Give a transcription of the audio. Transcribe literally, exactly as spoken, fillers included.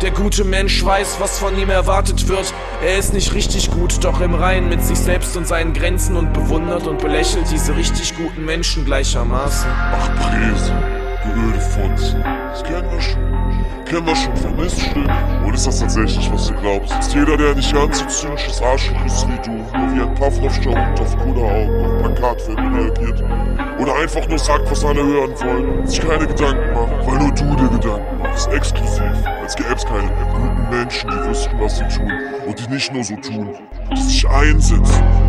Der gute Mensch weiß, was von ihm erwartet wird. Er ist nicht richtig gut, doch im Reinen mit sich selbst und seinen Grenzen und bewundert und belächelt diese richtig guten Menschen gleichermaßen. Ach Präse, du öde Fotze, das kennen wir schon. Kennen wir schon vom Miststück. Und ist das tatsächlich, was du glaubst? Ist jeder, der nicht ganz so zynisches Arschloch ist wie du, nur wie ein Pavlovscher Hund auf Kunderaugen auf Plakatfilme reagiert? Oder einfach nur sagt, was alle hören wollen, sich keine Gedanken macht, weil nur du dir Gedanken machst, exklusiv. Als gäb's keine guten Menschen, die wüssten, was sie tun und die nicht nur so tun, die sich einsetzen.